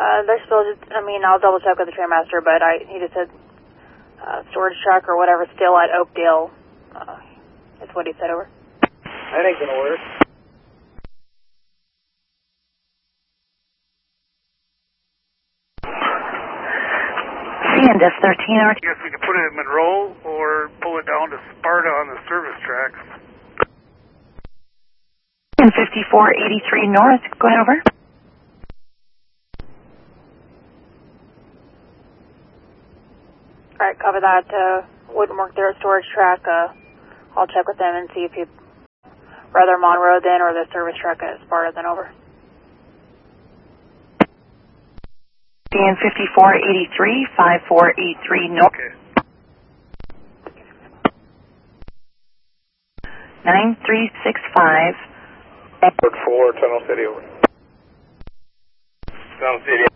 They're still just, I'll double check with the trainmaster, but he just said storage truck or whatever still at Oakdale. That's what he said over. That ain't gonna work. CNDS 13. I guess we could put it in Monroe or pull it down to Sparta on the service tracks. And 5483 North, go ahead over. Alright, cover that. Wouldn't work there at storage track. I'll check with them and see if you'd rather Monroe then or the service truck at Sparta then over. And 5483, 5483 North. Okay. 9365. Port 4, Tunnel City over. Tunnel City.